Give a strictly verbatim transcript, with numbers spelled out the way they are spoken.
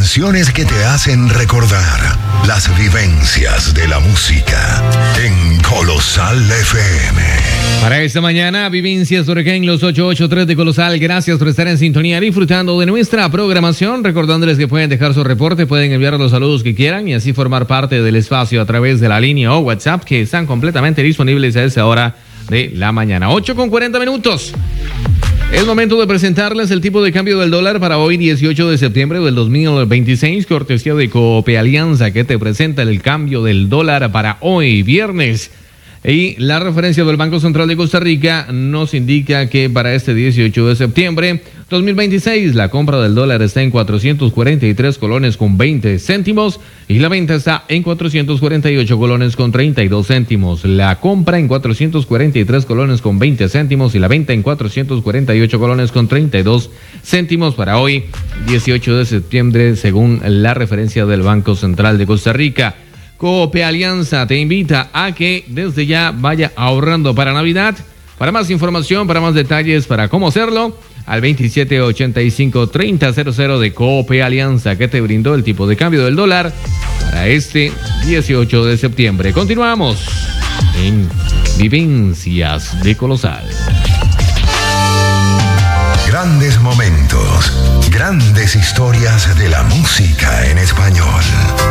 canciones que te hacen recordar las vivencias de la música en Colosal F M. Para esta mañana, vivencias por acá en los ochocientos ochenta y tres de Colosal. Gracias por estar en sintonía disfrutando de nuestra programación. Recordándoles que pueden dejar su reporte, pueden enviar los saludos que quieran y así formar parte del espacio a través de la línea o WhatsApp que están completamente disponibles a esa hora de la mañana. ocho con cuarenta minutos. Es momento de presentarles el tipo de cambio del dólar para hoy, dieciocho de septiembre del dos mil veintiséis, cortesía de Coop Alianza, que te presenta el cambio del dólar para hoy, viernes. Y la referencia del Banco Central de Costa Rica nos indica que para este dieciocho de septiembre dos mil veintiséis la compra del dólar está en cuatrocientos cuarenta y tres colones con veinte céntimos y la venta está en cuatrocientos cuarenta y ocho colones con treinta y dos céntimos. La compra en cuatrocientos cuarenta y tres colones con veinte céntimos y la venta en cuatrocientos cuarenta y ocho colones con treinta y dos céntimos para hoy, dieciocho de septiembre, según la referencia del Banco Central de Costa Rica. Coop Alianza te invita a que desde ya vaya ahorrando para Navidad. Para más información, para más detalles, para cómo hacerlo, al veintisiete ochenta y cinco treinta cero cero de Coop Alianza, que te brindó el tipo de cambio del dólar para este dieciocho de septiembre. Continuamos en Vivencias de Colosal. Grandes momentos, grandes historias de la música en español.